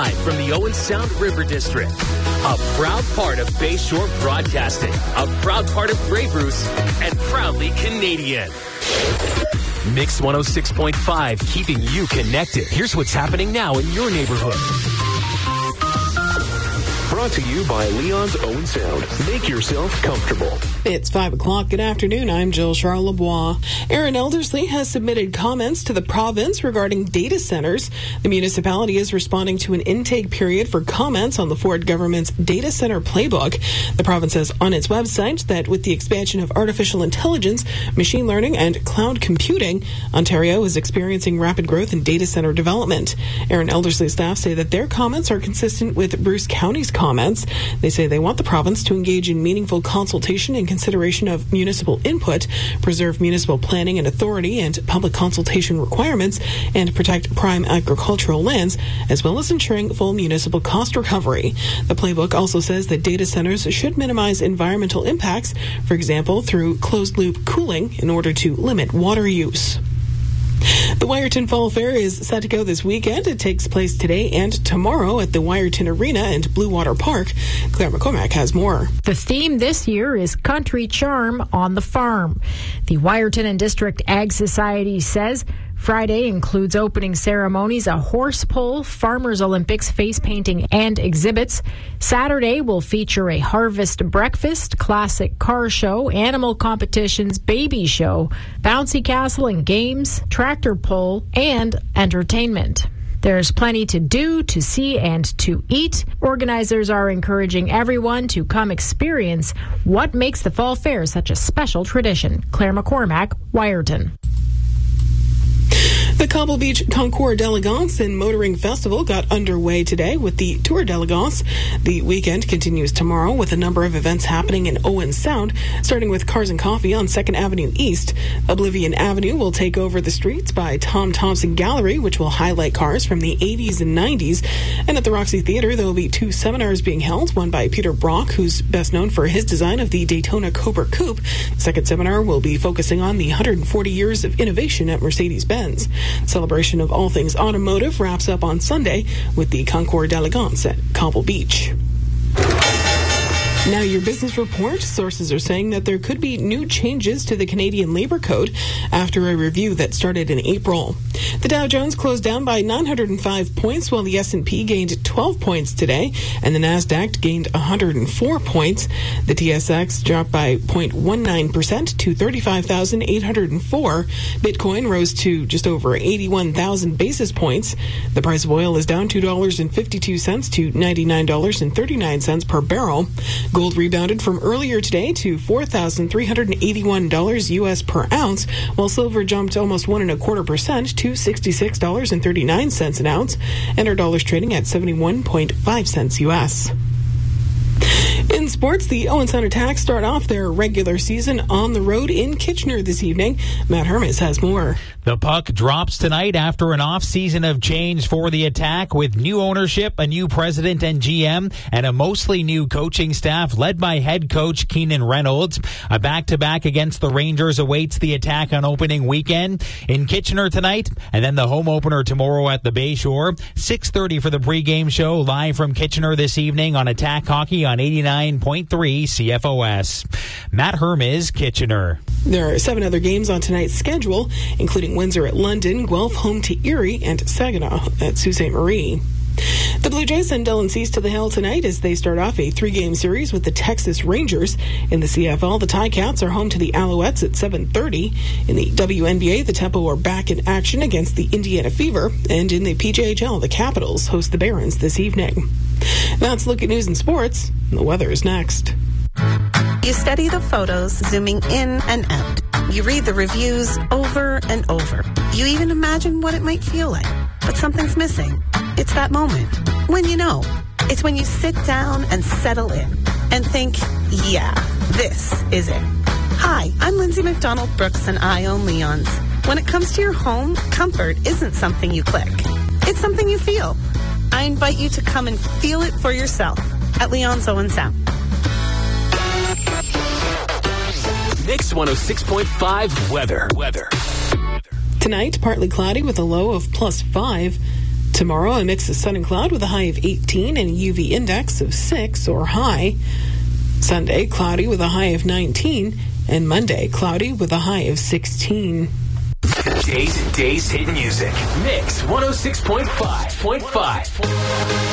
live from the Owen Sound River District. A proud part of Bayshore Broadcasting, a proud part of Grey Bruce, and proudly Canadian. Mix 106.5, keeping you connected. Here's what's happening now in your neighborhood. Brought to you by Leon's Owen Sound. Make yourself comfortable. It's 5 o'clock. Good afternoon. I'm Jill Charles Lebois. Aaron Eldersley has submitted comments to the province regarding data centers. The municipality is responding to an intake period for comments on the Ford government's data center playbook. The province says on its website that with the expansion of artificial intelligence, machine learning, and cloud computing, Ontario is experiencing rapid growth in data center development. Aaron Eldersley's staff say that their comments are consistent with Bruce County's comments. They say they want the province to engage in meaningful consultation and consideration of municipal input, preserve municipal planning and authority and public consultation requirements, and protect prime agricultural lands, as well as ensuring full municipal cost recovery. The playbook also says that data centers should minimize environmental impacts, for example, through closed-loop cooling in order to limit water use. The Wiarton Fall Fair is set to go this weekend. It takes place today and tomorrow at the Wiarton Arena and Blue Water Park. Claire McCormack has more. The theme this year is Country Charm on the Farm. The Wiarton and District Ag Society says Friday includes opening ceremonies, a horse pull, Farmers Olympics, face painting, and exhibits. Saturday will feature a harvest breakfast, classic car show, animal competitions, baby show, bouncy castle and games, tractor pull, and entertainment. There's plenty to do, to see, and to eat. Organizers are encouraging everyone to come experience what makes the Fall Fair such a special tradition. Claire McCormack, Wiarton. The Cobble Beach Concours d'Elegance and Motoring Festival got underway today with the Tour d'Elegance. The weekend continues tomorrow with a number of events happening in Owen Sound, starting with Cars and Coffee on 2nd Avenue East. Oblivion Avenue will take over the streets by Tom Thompson Gallery, which will highlight cars from the 80s and 90s. And at the Roxy Theatre, there will be 2 seminars being held, one by Peter Brock, who's best known for his design of the Daytona Cobra Coupe. The second seminar will be focusing on the 140 years of innovation at Mercedes-Benz. Celebration of all things automotive wraps up on Sunday with the Concours d'Elegance at Cobble Beach. Now your business report. Sources are saying that there could be new changes to the Canadian Labour Code after a review that started in April. The Dow Jones closed down by 905 points, while the S&P gained 12 points today, and the Nasdaq gained 104 points. The TSX dropped by 0.19% to 35,804. Bitcoin rose to just over 81,000 basis points. The price of oil is down $2.52 to $99.39 per barrel. Gold rebounded from earlier today to $4,381 U.S. per ounce, while silver jumped almost 1.25% to $66.39 an ounce, and our dollar's trading at 71.5 cents U.S. In sports, the Owen Sound Attack start off their regular season on the road in Kitchener this evening. Matt Hermes has more. The puck drops tonight after an off-season of change for the Attack with new ownership, a new president and GM, and a mostly new coaching staff led by head coach Keenan Reynolds. A back-to-back against the Rangers awaits the Attack on opening weekend in Kitchener tonight, and then the home opener tomorrow at the Bayshore. 6:30 for the pregame show, live from Kitchener this evening on Attack Hockey on 89.3 CFOS. Matt Hermes, Kitchener. There are 7 other games on tonight's schedule, including Windsor at London, Guelph home to Erie, and Saginaw at Sault Ste. Marie. The Blue Jays send Dylan Cease to the Hill tonight as they start off a 3-game series with the Texas Rangers. In the CFL, the Ticats are home to the Alouettes at 7:30. In the WNBA, the Tempo are back in action against the Indiana Fever. And in the PJHL, the Capitals host the Barons this evening. That's a look at news and sports. The weather is next. You study the photos, zooming in and out. You read the reviews over and over. You even imagine what it might feel like. But something's missing. It's that moment. When you know. It's when you sit down and settle in and think, yeah, this is it. Hi, I'm Lindsay McDonald Brooks and I own Leon's. When it comes to your home, comfort isn't something you click. It's something you feel. I invite you to come and feel it for yourself at Leon's Owen Sound. Mix 106.5 weather. Tonight, partly cloudy with a low of +5. Tomorrow, a mix of sun and cloud with a high of 18 and a UV index of 6 or high. Sunday, cloudy with a high of 19, and Monday, cloudy with a high of 16. Today's hit music. Mix 106.5.